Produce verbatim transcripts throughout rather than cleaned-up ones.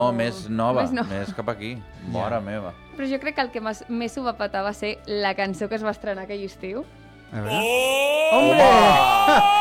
No, més nova, més, no. més cap aquí. Mare yeah. meva. Però jo crec que el que més ho va patar va ser la cançó que es va estrenar aquell estiu. A veure. Oh! ¡Hombre!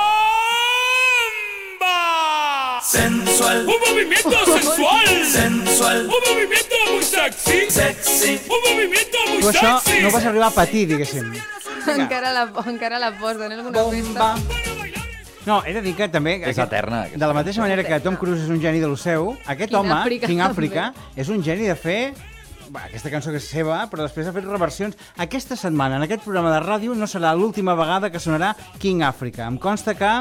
Sensual, un movimiento sensual, sensual, un movimiento muy sexy, sexy, un movimiento muy tu això sexy. No vas arribar a patir, diguéssim. encara, la, encara la posen en alguna festa. No, he de dir que també... És aquest, eterna. De la mateixa manera que Tom Cruise és un geni de lo seu, aquest King home, Africa, King Africa, és un geni de fer... Va, aquesta cançó que és seva, però després ha fet reversions. Aquesta setmana, en aquest programa de ràdio, no serà l'última vegada que sonarà King Africa. Em consta que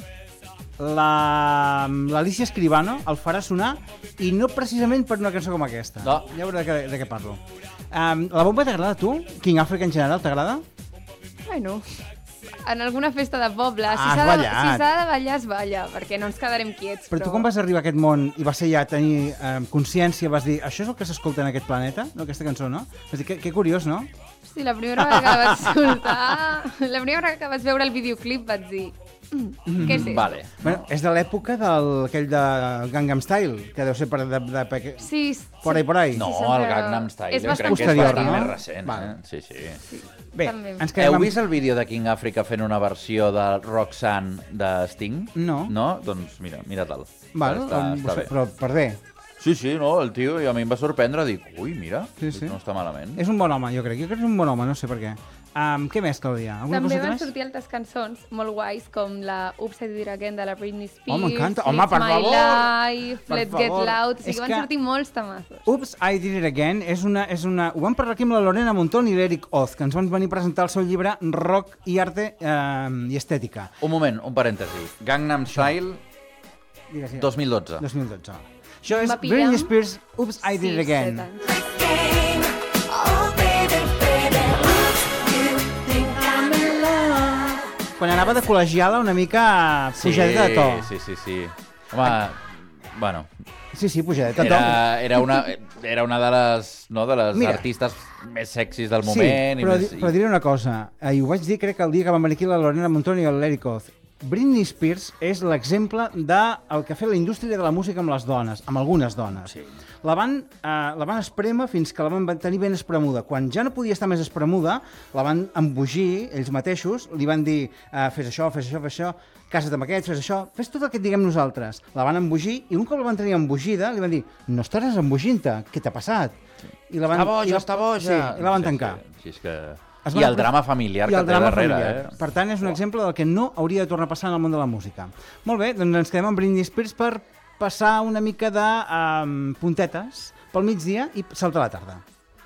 l'Alicia Escribano el farà sonar, i no precisament per una cançó com aquesta. No. Ja veurà de, de què parlo. Um, la bomba t'agrada a tu? King Africa en general t'agrada? Bueno, en alguna festa de poble, si Ah, s'ha has de, ballat. si s'ha de ballar, es balla, perquè no ens quedarem quiets. Però tu quan vas arribar a aquest món i vas ser ja tenir eh, consciència, vas dir, això és el que s'escolta en aquest planeta? No, aquesta cançó, no? Vas dir, que, que curiós, no? Sí, la primera vegada que vaig escoltar... La primera vegada que vaig veure el videoclip vaig dir... Mm, què és això? Vale. Bueno, és de l'època del aquell de Gangnam Style, que deu ser per... De, de, de, Sí, por ahí, por ahí. No, Sí, el sempre- Gangnam Style és jo bastant crec que és posterior, bastant no? més recent. Vale. Eh? Sí, sí. Bé, També. ens quedem Heu amb... vist el vídeo de King Africa fent una versió de Roxanne de Sting? No. No? Doncs mira, mira-te'l. Val, està, um, està bé. però per bé. Sí, sí, no, el tio, i a mi em va sorprendre, dic, ui, mira, Sí, sí. no està malament. És un bon home, jo crec. Jo crec que és un bon home, no sé per què. Um, què més, Clàudia? Alguna També cosa van més? sortir altres cançons molt guais, com la Oops, I Did It Again de la Britney Spears, Oh, m'encanta. It's Home, per My favor! Life, Per Let's Get favor. Loud, o sigui, És van que- sortir molts temazos. Oops, I Did It Again és una, és una... Ho vam parlar aquí amb la Lorena Montón i l'Eric Oz, que ens van venir a presentar el seu llibre Rock i Arte eh, i Estètica. Un moment, un parèntesi. Gangnam Style, Digues, digues. dos mil dotze. dos mil dotze. Això és Va pillar Britney Spears, Oops, I Did It sis, Again. set anys. Quan anava de col·legiala una mica pujadeta de to. Sí, sí, sí. Home, bueno, Sí, sí, pujadeta de to. era, era, una, era una de les, no, de les Mira. artistes més sexis del Sí, moment. però, i més, di- però diré una cosa. Eh, I ho vaig dir, crec que el dia que van venir aquí la Lorena Montón i l'Eric Oz. Britney Spears és l'exemple del que ha fet la indústria de la música amb les dones, amb algunes dones. Sí. La van, eh, la van espremer fins que la van tenir ben espremuda. Quan ja no podia estar més espremuda, la van embogir ells mateixos, li van dir eh, fes això, fes això, fes això, casa't amb aquest, fes això, fes tot el que et diguem nosaltres. La van embogir i un cop la van tenir embogida li van dir no estaràs embogint-te, què t'ha passat? Sí. I la van, Està boja, i la, està boja. Sí, i la van Sí, tancar. Sí, sí, és que... Es I van el apro- drama familiar I que el té drama darrere. familiar. Eh? Per tant, és un exemple del que no hauria de tornar a passar en el món de la música. Molt bé, doncs ens quedem amb Britney Spears per passar una mica de um, puntetes pel migdia i saltar la tarda.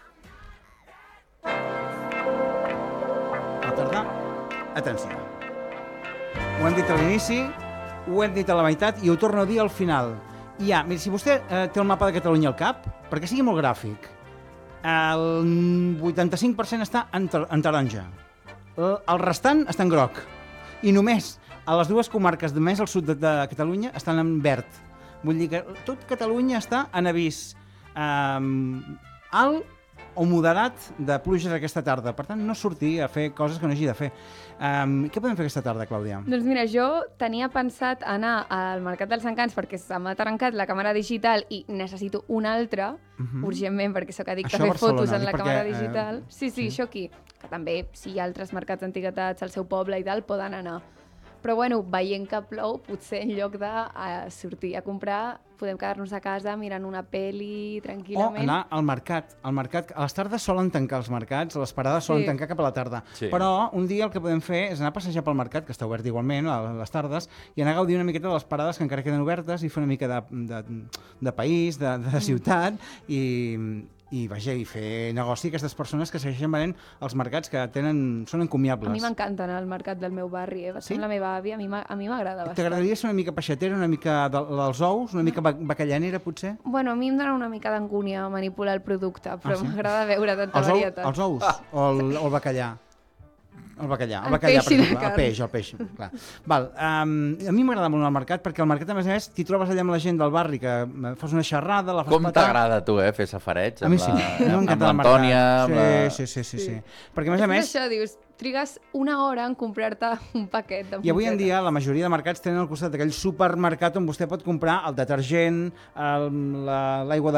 La tarda, atenció. Ho hem dit a l'inici, ho hem dit a la meitat i ho torno a dir al final. Hi ha, mira, si vostè eh, té el mapa de Catalunya al cap, perquè sigui molt gràfic, el vuitanta-cinc per cent està en, tar en taronja. El, el restant està en groc. I només a les dues comarques de més al sud de, de Catalunya estan en verd. Vull dir que tot Catalunya està en avís um, alt o moderat de pluges aquesta tarda. Per tant, no sortir a fer coses que no hagi de fer. Um, què podem fer aquesta tarda, Clàudia? Doncs mira, jo tenia pensat anar al Mercat dels Encants perquè se m'ha trencat la càmera digital i necessito una altra, uh -huh. urgentment, perquè sóc addicta Això a a fer fotos Barcelona, en la dic càmera perquè, eh, digital. Sí, sí, sí. això aquí. Que també, si hi ha altres mercats d'antiguitats al seu poble i tal, poden anar. Però bueno, veient que plou, potser en lloc de uh, sortir a comprar, podem quedar-nos a casa mirant una pel·li O tranquil·lament. anar al mercat. Al mercat. A les tardes solen tancar els mercats, les parades solen Sí. tancar cap a la tarda. Sí. Però un dia el que podem fer és anar a passejar pel mercat, que està obert igualment a les tardes, i anar a gaudir una miqueta de les parades que encara queden obertes i fer una mica de, de, de país, de, de ciutat, i, i, vaja, i fer negoci a aquestes persones que segueixen venent als mercats que tenen, són encomiables. A mi m'encanta anar al mercat del meu barri, eh? Vaig Sí? amb la meva àvia, a mi m'a- a mi m'agrada bastant. T'agradaria ser una mica peixatera, una mica de, dels ous, una mica ba bacallanera, potser? Bueno, a mi em dona una mica d'angúnia manipular el producte, però Ah, sí? m'agrada veure tanta Els, ou, varietat. els ous o el, o el bacallà? El bacallà, el El bacallà, peix per i la exemple, el carn. peix, el peix, clar. Val, um, a mi m'agrada molt anar al mercat perquè al mercat, a més a més, t'hi trobes allà amb la gent del barri que eh, fas una xerrada, la fas Com petar. t'agrada a tu, eh, fer safareig? A mi amb sí, la- a mi amb m'encanta el mercat. l'Antònia, amb la... Sí, sí, sí, sí, sí. Sí. Perquè, a més a És més, això, dius, trigues una hora en comprar-te un paquet de i avui en mongetes. dia la majoria de mercats tenen al costat aquell supermercat on vostè pot comprar el detergent, el- la- l'aigua de